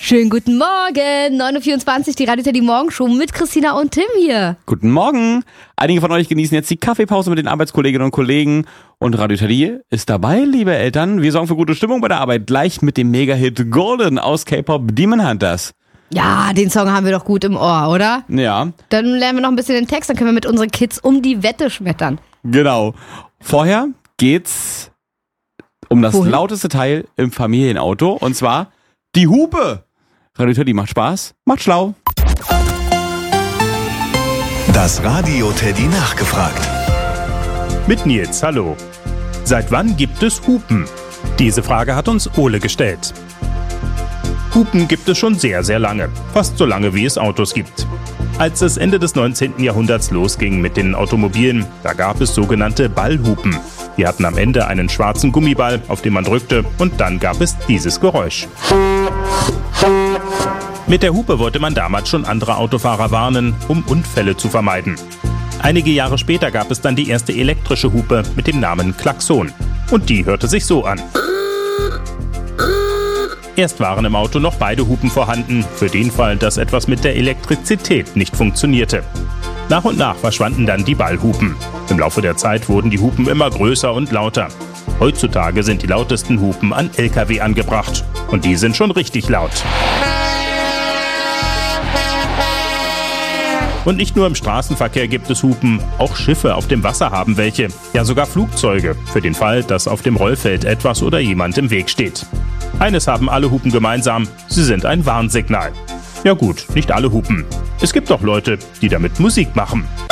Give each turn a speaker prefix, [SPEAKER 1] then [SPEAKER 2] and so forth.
[SPEAKER 1] Schönen guten Morgen, 9.24 Uhr, die Radio Teddy Morgenshow mit Christina und Tim hier.
[SPEAKER 2] Guten Morgen. Einige von euch genießen jetzt die Kaffeepause mit den Arbeitskolleginnen und Kollegen. Und Radio Teddy ist dabei, liebe Eltern. Wir sorgen für gute Stimmung bei der Arbeit. Gleich mit dem Mega-Hit Golden aus K-Pop Demon Hunters.
[SPEAKER 1] Ja, den Song haben wir doch gut im Ohr, oder?
[SPEAKER 2] Ja.
[SPEAKER 1] Dann lernen wir noch ein bisschen den Text, dann können wir mit unseren Kids um die Wette schmettern.
[SPEAKER 2] Genau. Vorher geht's um das
[SPEAKER 1] Wohin?
[SPEAKER 2] lauteste Teil im Familienauto. Und zwar die Hupe. Radio Teddy macht Spaß, macht schlau.
[SPEAKER 3] Das Radio Teddy nachgefragt.
[SPEAKER 4] Mit Nils, hallo. Seit wann gibt es Hupen? Diese Frage hat uns Ole gestellt. Hupen gibt es schon sehr, sehr lange. Fast so lange, wie es Autos gibt. Als es Ende des 19. Jahrhunderts losging mit den Automobilen, da gab es sogenannte Ballhupen. Die hatten am Ende einen schwarzen Gummiball, auf den man drückte, und dann gab es dieses Geräusch. Mit der Hupe wollte man damals schon andere Autofahrer warnen, um Unfälle zu vermeiden. Einige Jahre später gab es dann die erste elektrische Hupe mit dem Namen Klaxon. Und die hörte sich so an. Erst waren im Auto noch beide Hupen vorhanden, für den Fall, dass etwas mit der Elektrizität nicht funktionierte. Nach und nach verschwanden dann die Ballhupen. Im Laufe der Zeit wurden die Hupen immer größer und lauter. Heutzutage sind die lautesten Hupen an LKW angebracht. Und die sind schon richtig laut. Und nicht nur im Straßenverkehr gibt es Hupen, auch Schiffe auf dem Wasser haben welche. Ja, sogar Flugzeuge, für den Fall, dass auf dem Rollfeld etwas oder jemand im Weg steht. Eines haben alle Hupen gemeinsam, sie sind ein Warnsignal. Ja gut, nicht alle Hupen. Es gibt auch Leute, die damit Musik machen.